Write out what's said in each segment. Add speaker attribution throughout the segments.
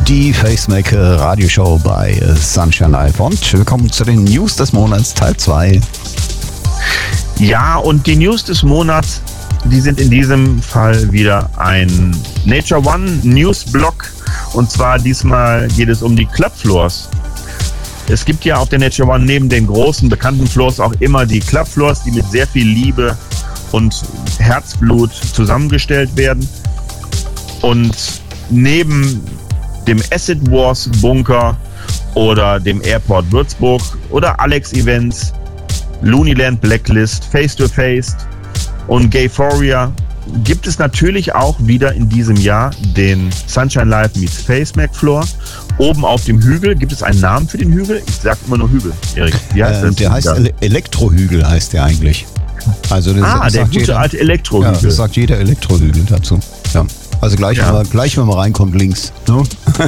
Speaker 1: Die Facemaker Radioshow bei Sunshine Live und willkommen zu den News des Monats Teil 2.
Speaker 2: Ja, und die News des Monats, die sind in diesem Fall wieder ein Nature One News Blog, und zwar diesmal geht es um die Clubfloors. Es gibt ja auf der Nature One neben den großen bekannten Floors auch immer die Clubfloors, die mit sehr viel Liebe und Herzblut zusammengestellt werden. Und neben dem Acid Wars Bunker oder dem Airport Würzburg oder Alex Events, Looneyland Blacklist, Face to Face und Gayphoria gibt es natürlich auch wieder in diesem Jahr den Sunshine Live meets Facemac Floor. Oben auf dem Hügel, gibt es einen Namen für den Hügel? Ich sag immer nur Hügel, Erik. Wie heißt das?
Speaker 1: Der heißt Elektrohügel, heißt der eigentlich. Also das
Speaker 2: der gute
Speaker 1: jeder,
Speaker 2: alte Elektrohügel.
Speaker 1: Ja, das sagt jeder Elektrohügel dazu. Ja. Also gleich, wenn man reinkommt, links. Ne?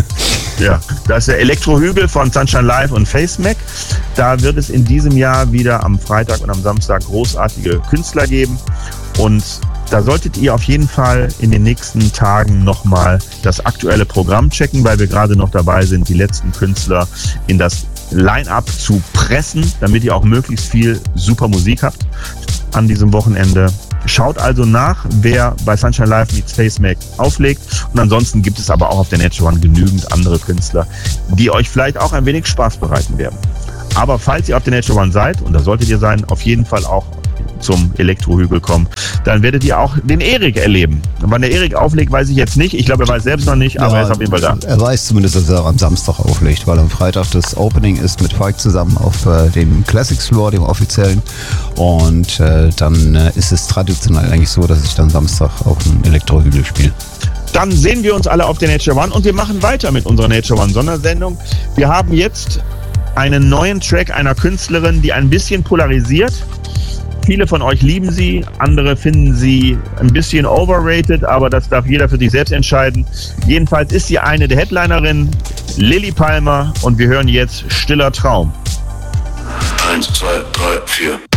Speaker 2: Ja, das ist der Elektrohügel von Sunshine Live und Facemac. Da wird es in diesem Jahr wieder am Freitag und am Samstag großartige Künstler geben. Und da solltet ihr auf jeden Fall in den nächsten Tagen nochmal das aktuelle Programm checken, weil wir gerade noch dabei sind, die letzten Künstler in das Line-Up zu pressen, damit ihr auch möglichst viel super Musik habt an diesem Wochenende. Schaut also nach, wer bei Sunshine Live meets Facemac auflegt. Und ansonsten gibt es aber auch auf der Nature One genügend andere Künstler, die euch vielleicht auch ein wenig Spaß bereiten werden. Aber falls ihr auf der Nature One seid, und da solltet ihr sein, auf jeden Fall auch zum Elektrohügel kommen, dann werdet ihr auch den Erik erleben. Und wann der Erik auflegt, weiß ich jetzt nicht. Ich glaube, er weiß selbst noch nicht, aber er ist auf jeden Fall da.
Speaker 1: Er weiß zumindest, dass er am Samstag auflegt, weil am Freitag das Opening ist mit Falk zusammen auf dem Classics Floor, dem offiziellen. Und dann ist es traditionell eigentlich so, dass ich dann Samstag auf dem Elektrohügel spiele.
Speaker 2: Dann sehen wir uns alle auf der Nature One und wir machen weiter mit unserer Nature One Sondersendung. Wir haben jetzt einen neuen Track einer Künstlerin, die ein bisschen polarisiert. Viele von euch lieben sie, andere finden sie ein bisschen overrated, aber das darf jeder für sich selbst entscheiden. Jedenfalls ist sie eine der Headlinerinnen, Lilly Palmer, und wir hören jetzt Stiller Traum.
Speaker 3: 1, 2, 3, 4